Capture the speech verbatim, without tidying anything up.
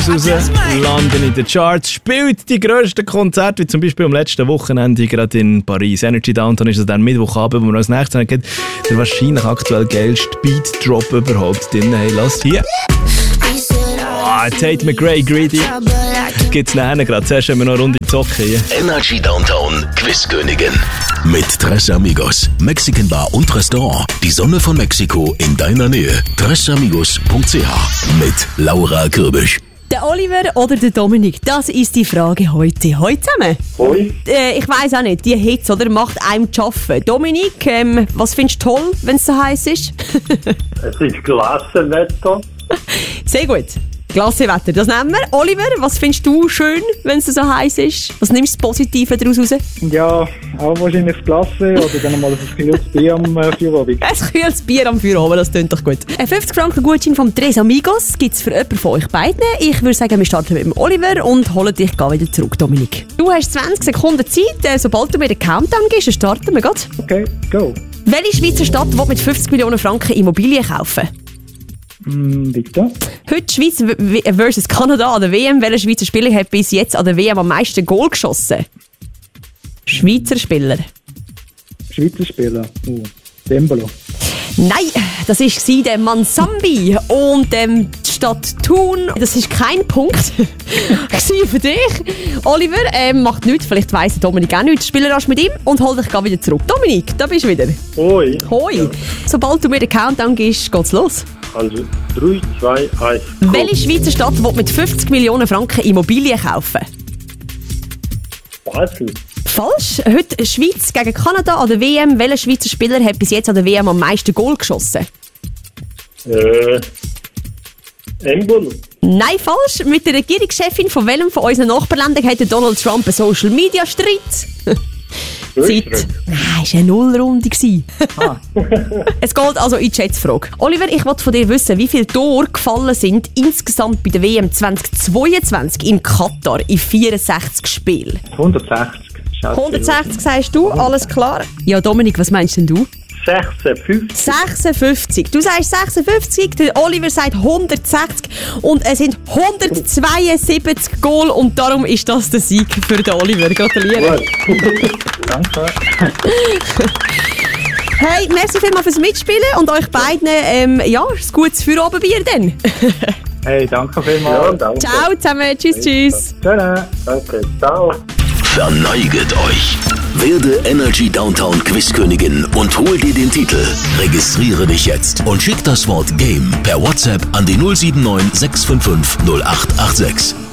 raus, landen in den Charts, spielt die grössten Konzerte, wie zum Beispiel am letzten Wochenende gerade in Paris. Energy Downtown ist es dann Mittwochabend, wo wir als nächstes haben, der wahrscheinlich aktuell geilste Beat-Drop überhaupt drin. Hey, lass hier. Oh, Tate McRae, Greedy. Gibt's nachher gerade. Zuerst haben wir noch eine Runde zocken hier. Energy Downtown Quizkönigin. Mit Tres Amigos, Mexican Bar und Restaurant. Die Sonne von Mexiko in deiner Nähe. tres amigos punkt c h mit Laura Kürbisch. Der Oliver oder der Dominik? Das ist die Frage heute. Heute zusammen? Hoi. Äh, ich weiss auch nicht, die Hitze, oder? Macht einem zu arbeiten. Dominik, ähm, was findest du toll, wenn es so heiß ist? Es ist Klassenwetter. Sehr gut. Klasse Wetter, das nehmen wir. Oliver, was findest du schön, wenn es so heiß ist? Was nimmst du das Positive daraus raus? Ja, auch wahrscheinlich das Klasse oder dann mal ein kühles Bier am äh, Feierabend. Ein kühles Bier am Feierabend, das klingt doch gut. Ein fünfzig Franken Gutschein vom Tres Amigos gibt es für jemanden von euch beiden. Ich würde sagen, wir starten mit dem Oliver und holen dich gar wieder zurück, Dominik. Du hast zwanzig Sekunden Zeit. Sobald du mir den Countdown gibst, starten wir gerade. Okay, go. Welche Schweizer Stadt will mit fünfzig Millionen Franken Immobilien kaufen? Mm, bitte. Heute Schweiz versus Kanada an der W M. Welcher Schweizer Spieler hat bis jetzt an der W M am meisten Goal geschossen? Schweizer Spieler. Schweizer Spieler. Uh, Dembolo. Nein, das war der Mansambi. Und ähm, die Stadt Thun, das ist kein Punkt für dich. Oliver ähm, macht nichts, vielleicht weiss Dominik auch nichts. Spieler rasch mit ihm und hol dich wieder zurück. Dominik, da bist du wieder. Hoi. Hoi. Ja. Sobald du mir den Countdown gibst, geht's los. Also drei, zwei, eins. Welche Schweizer Stadt will mit fünfzig Millionen Franken Immobilien kaufen? Basel. Falsch. Heute Schweiz gegen Kanada an der W M. Welcher Schweizer Spieler hat bis jetzt an der W M am meisten Goal geschossen? Äh. Embolo. Nein, falsch. Mit der Regierungschefin von welchem von unseren Nachbarländern hat Donald Trump einen Social-Media-Streit? Zeit. Nein, es war eine Nullrunde. Ah. Es geht also in die Schätzfrage. Oliver, ich wollte von dir wissen, wie viele Tore gefallen sind insgesamt bei der W M zwanzig zweiundzwanzig in Katar in vierundsechzig Spielen. hundertsechzig. hundertsechzig sagst du, alles klar. Ja, Dominik, was meinst denn du? sechsundfünfzig. sechsundfünfzig. Du sagst sechsundfünfzig, der Oliver sagt hundertsechzig und es sind hundertzweiundsiebzig Goal und darum ist das der Sieg für den Oliver. Gratuliere. Danke. Hey, merci vielmals fürs Mitspielen und euch beiden, ähm, ja, ein gutes Feierabendbier dann. Hey, danke vielmals. Ja, danke. Ciao zusammen, tschüss, tschüss. Ciao. Danke, ciao. Verneiget euch. Werde Energy Downtown Quizkönigin und hol dir den Titel. Registriere dich jetzt und schick das Wort Game per WhatsApp an die null sieben neun sechs fünf fünf null acht acht sechs.